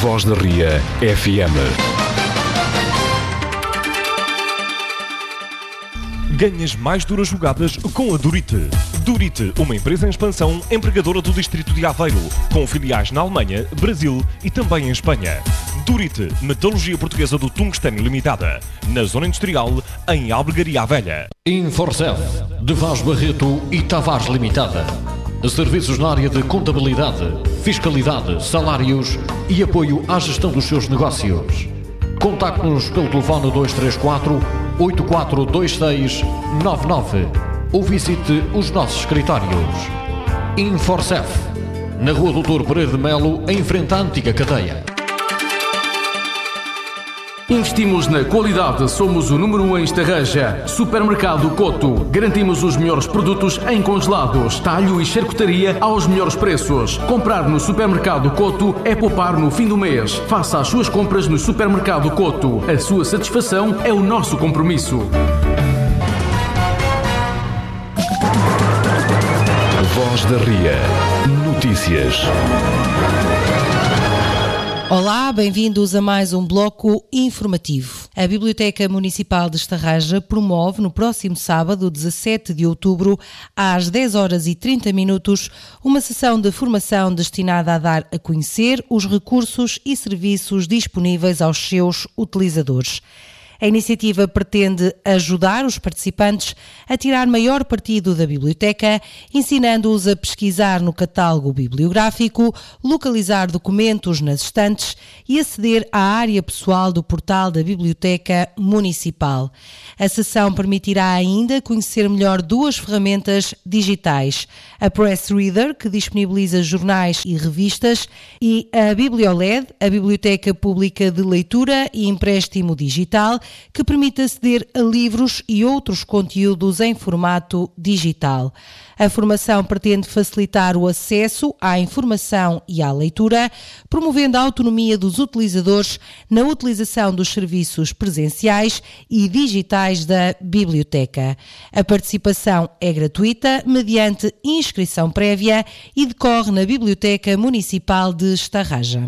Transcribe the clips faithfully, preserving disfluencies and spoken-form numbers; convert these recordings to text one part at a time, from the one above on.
Voz da Ria F M. Ganhas mais duras jogadas com a Durite. Durite, uma empresa em expansão, empregadora do distrito de Aveiro, com filiais na Alemanha, Brasil e também em Espanha. Durite, metalurgia portuguesa do tungstênio limitada, na zona industrial, em Albergaria Velha. Inforcef, de Vaz Barreto e Tavares Limitada. Serviços na área de contabilidade, fiscalidade, salários e apoio à gestão dos seus negócios. Contacte-nos pelo telefone dois três quatro, oito quatro dois seis, nove nove ou visite os nossos escritórios. Inforcef, na Rua doutor Pereira de Melo, em frente à antiga cadeia. Investimos na qualidade, somos o número um em Estarreja. Supermercado Coto. Garantimos os melhores produtos em congelados, talho e charcutaria aos melhores preços. Comprar no Supermercado Coto é poupar no fim do mês. Faça as suas compras no Supermercado Coto. A sua satisfação é o nosso compromisso. Voz da Ria. Notícias. Olá, bem-vindos a mais um bloco informativo. A Biblioteca Municipal de Estarreja promove no próximo sábado, dezassete de outubro, às dez horas e trinta minutos, uma sessão de formação destinada a dar a conhecer os recursos e serviços disponíveis aos seus utilizadores. A iniciativa pretende ajudar os participantes a tirar maior partido da biblioteca, ensinando-os a pesquisar no catálogo bibliográfico, localizar documentos nas estantes e aceder à área pessoal do portal da Biblioteca Municipal. A sessão permitirá ainda conhecer melhor duas ferramentas digitais: a Press Reader, que disponibiliza jornais e revistas, e a BiblioLED, a Biblioteca Pública de Leitura e Empréstimo Digital, que permite aceder a livros e outros conteúdos em formato digital. A formação pretende facilitar o acesso à informação e à leitura, promovendo a autonomia dos utilizadores na utilização dos serviços presenciais e digitais da biblioteca. A participação é gratuita, mediante inscrição prévia, e decorre na Biblioteca Municipal de Estarreja.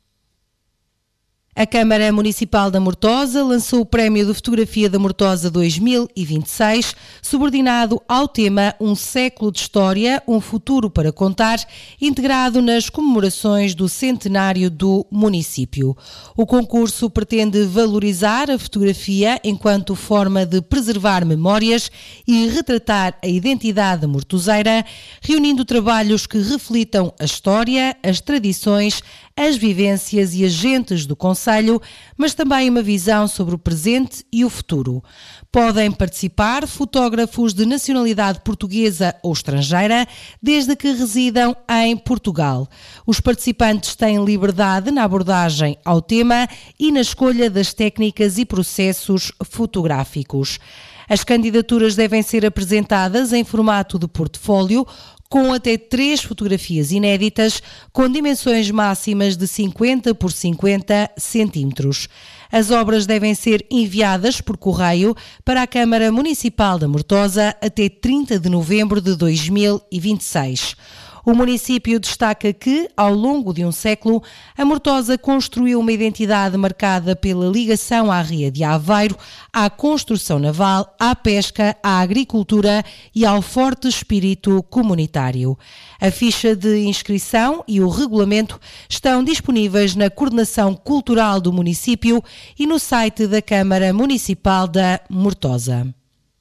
A Câmara Municipal da Mortosa lançou o Prémio de Fotografia da Mortosa dois mil e vinte e seis, subordinado ao tema Um século de História, um futuro para contar, integrado nas comemorações do centenário do município. O concurso pretende valorizar a fotografia enquanto forma de preservar memórias e retratar a identidade mortoseira, reunindo trabalhos que reflitam a história, as tradições, as vivências e agentes do concelho, mas também uma visão sobre o presente e o futuro. Podem participar fotógrafos de nacionalidade portuguesa ou estrangeira, desde que residam em Portugal. Os participantes têm liberdade na abordagem ao tema e na escolha das técnicas e processos fotográficos. As candidaturas devem ser apresentadas em formato de portfólio, com até três fotografias inéditas, com dimensões máximas de cinquenta por cinquenta centímetros. As obras devem ser enviadas por correio para a Câmara Municipal da Mortosa até trinta de novembro de dois mil e vinte e seis. O município destaca que, ao longo de um século, a Mortosa construiu uma identidade marcada pela ligação à Ria de Aveiro, à construção naval, à pesca, à agricultura e ao forte espírito comunitário. A ficha de inscrição e o regulamento estão disponíveis na Coordenação Cultural do município e no site da Câmara Municipal da Mortosa.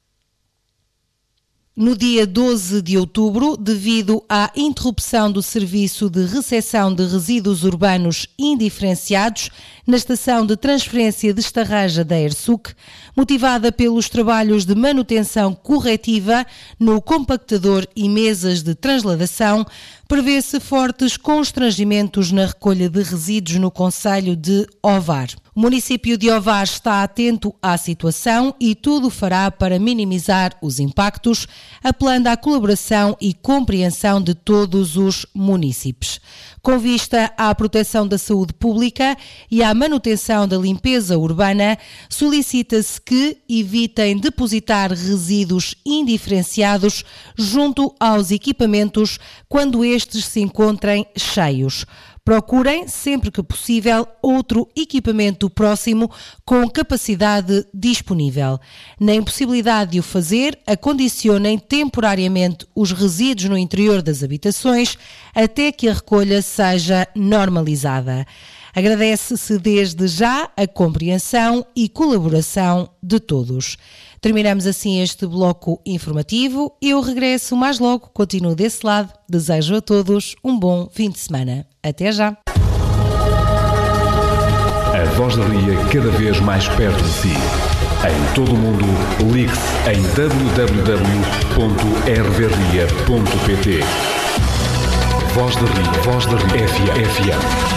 No dia doze de outubro, devido à interrupção do serviço de recepção de resíduos urbanos indiferenciados na estação de transferência de Estarreja da ERSUC, motivada pelos trabalhos de manutenção corretiva no compactador e mesas de transladação, prevê-se fortes constrangimentos na recolha de resíduos no concelho de Ovar. O município de Ovar está atento à situação e tudo fará para minimizar os impactos, apelando à colaboração e compreensão de todos os munícipes. Com vista à proteção da saúde pública e à manutenção da limpeza urbana, solicita-se que evitem depositar resíduos indiferenciados junto aos equipamentos quando estes se encontrem cheios. Procurem, sempre que possível, outro equipamento próximo com capacidade disponível. Na impossibilidade de o fazer, acondicionem temporariamente os resíduos no interior das habitações até que a recolha seja normalizada. Agradece-se desde já a compreensão e colaboração de todos. Terminamos assim este bloco informativo. Eu regresso mais logo, continuo desse lado. Desejo a todos um bom fim de semana. Até já! A Voz da Ria cada vez mais perto de si. Em todo o mundo, ligue-se em w w w ponto r v ria ponto p t. Voz da Ria, Voz da Ria F M.